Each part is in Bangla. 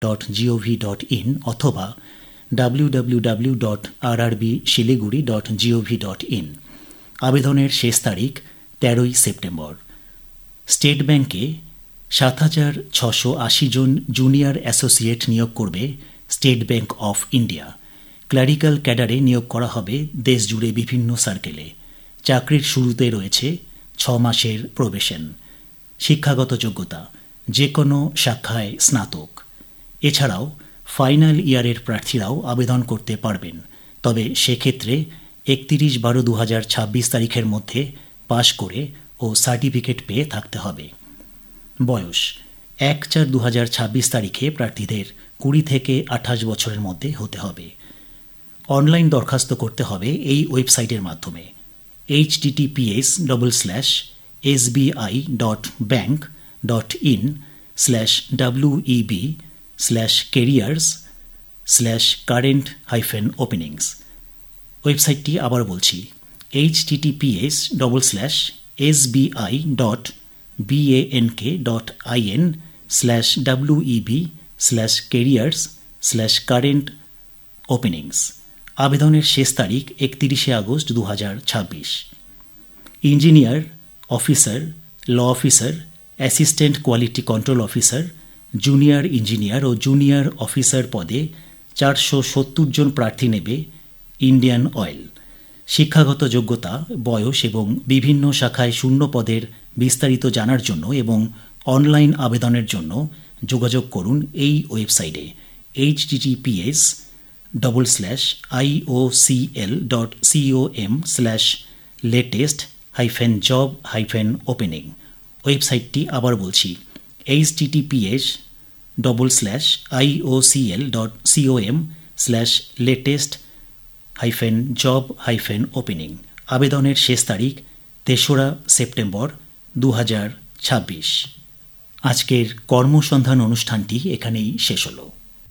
rrbsiliguri.gov.in অথবা www.rrbsiliguri.gov.in। আবেদনের শেষ তারিখ 13 সেপ্টেম্বর। স্টেট ব্যাংকে 7,680 জন জুনিয়র অ্যাসোসিয়েট নিয়োগ করবে state bank of India. Clerical ক্যাডারে নিয়োগ করা হবে দেশ জুড়ে বিভিন্ন সার্কেলে। চাকরির শুরুতে রয়েছে 6 মাসের প্রবেশন। শিক্ষাগত যোগ্যতা যে কোনো শাখায় স্নাতক। এছাড়াও ফাইনাল ইয়ারের প্রার্থীরাও আবেদন করতে পারবেন, তবে সেক্ষেত্রে 31/12/2026 তারিখের মধ্যে পাশ করে ও সার্টিফিকেট পেয়ে থাকতে হবে। বয়স 1/4/2026 তারিখে প্রার্থীদের 20 থেকে 28 বছরের মধ্যে হতে হবে। অনলাইন দরখাস্ত করতে হবে এই ওয়েবসাইটের মাধ্যমে https://sbi.bank.in/web/careers/current-openings। ওয়েবসাইটটি আবার বলছি https://sbi.bank.in/web/careers/current-openings। আবেদনের শেষ তারিখ 31 আগস্ট 2026। ইঞ্জিনিয়ার, অফিসার, ল officer, assistant quality control officer, junior engineer ও জুনিয়র অফিসার পদে 470 জন প্রার্থী নেবে ইন্ডিয়ান অয়েল। শিক্ষাগত যোগ্যতা, বয়স এবং বিভিন্ন শাখায় শূন্য পদের বিস্তারিত জানার জন্য এবং অনলাইন আবেদনের জন্য যোগাযোগ করুন এই ওয়েবসাইটে https://iocl.com/latest-job-opening। ওয়েবসাইটটি আবার বলছি https://iocl.com/latest-job-opening। আবেদনের শেষ তারিখ 3রা সেপ্টেম্বর 2026। আজকের কর্মসন্ধান অনুষ্ঠানটি এখানেই শেষ হল।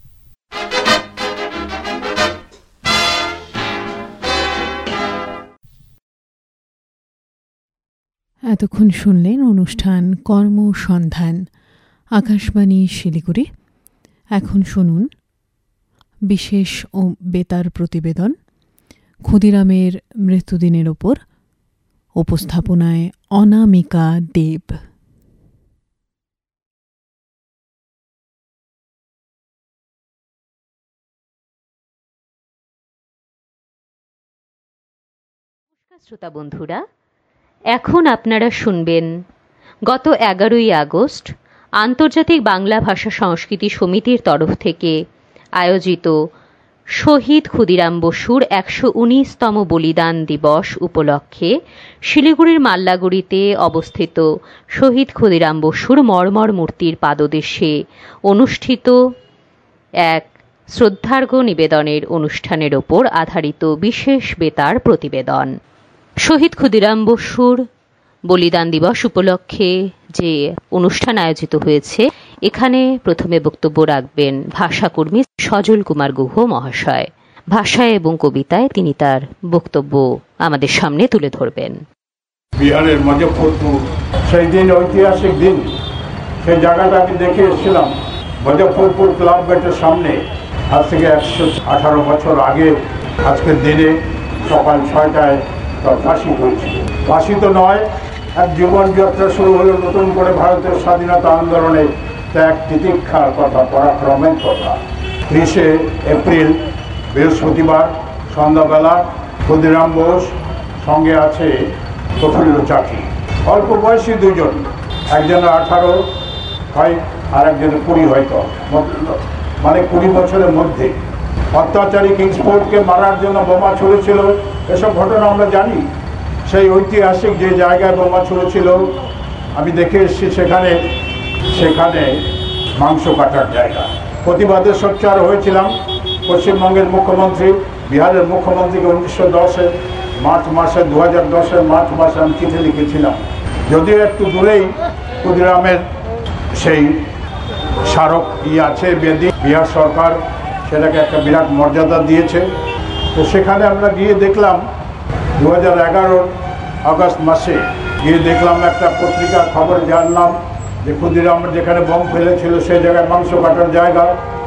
এতক্ষণ শুনলেন অনুষ্ঠান কর্মসন্ধান, আকাশবাণী শিলিগুড়ি। এখন শুনুন বিশেষ ও বেতার প্রতিবেদন ক্ষুদিরামের মৃত্যুদিনের ওপর। উপস্থাপনায় অনামিকা দেব। নমস্কার শ্রোতা বন্ধুরা, এখন আপনারা শুনবেন গত 11ই আগস্ট আন্তর্জাতিক বাংলা ভাষা সংস্কৃতি সমিতির তরফ থেকে আয়োজিত শহীদ ক্ষুদিরাম বসুর 119তম বলিদান দিবস উপলক্ষে শিলিগুড়ির মাল্লাগুড়িতে অবস্থিত শহীদ ক্ষুদিরাম বসুর মর্মর মূর্তির পাদদেশে অনুষ্ঠিত এক শ্রদ্ধার্ঘ্য নিবেদনের অনুষ্ঠানের ওপর আধারিত বিশেষ বেতার প্রতিবেদন। শহীদ ক্ষুদিরাম বসুর বলিদান দিবস উপলক্ষে যে অনুষ্ঠান আয়োজিত হয়েছে, এখানে প্রথমে বক্তব্য রাখবেন ভাষাকর্মী সজল কুমার গুহ মহাশয়। ভাষায় এবং কবিতায় তিনি তার বক্তব্য আমাদের সামনে তুলে ধরবেন। বিহারের মুজফ্ফরপুর, সেই দিন ঐতিহাসিক দিন, সেই জায়গাটা আমি দেখে এসেছিলাম। মুজফ্ফরপুর ক্লাব গেটের সামনে আজ থেকে 118 বছর আগে আজকের দিনে সকাল 6টায় তার ফাঁসি হয়েছিল। ফাঁসি তো নয়, এক জীবনযাত্রা শুরু হলো নতুন করে ভারতের স্বাধীনতা আন্দোলনে ত্যাগ তিতিক্ষার কথা, পরাক্রমের কথা। 30 এপ্রিল বৃহস্পতিবার সন্ধ্যাবেলা ক্ষুদিরাম বোস, সঙ্গে আছে প্রফুল্ল চাকি, অল্প বয়সী দুজন, একজনের 18 হয় আর একজনের 20 হয়তো, মানে 20 বছরের মধ্যে। অত্যাচারী কিংসফোর্ডকে মারার জন্য বোমা ছুড়েছিল, এসব ঘটনা আমরা জানি। সেই ঐতিহাসিক যে জায়গায় বোমা ছুড়েছিল আমি দেখে এসেছি, সেখানে মাংস কাটার জায়গা। প্রতিবাদে সোচ্চার হয়েছিলাম। পশ্চিমবঙ্গের মুখ্যমন্ত্রী, বিহারের মুখ্যমন্ত্রীকে 1910-এর মার্চ মাসে, 2010-এর মার্চ মাসে আমি চিঠি লিখেছিলাম। যদিও একটু দূরেই ক্ষুদিরামের সেই স্মারক আছে, বেদি, বিহার সরকার সেটাকে একটা বিরাট মর্যাদা দিয়েছে। তো সেখানে আমরা গিয়ে দেখলাম 2011 আগস্ট মাসে গিয়ে দেখলাম একটা পত্রিকার খবর জানলাম যে ক্ষুদিরামের যেখানে বোম ফেলেছিল সেই জায়গায় মাংস কাটার জায়গা।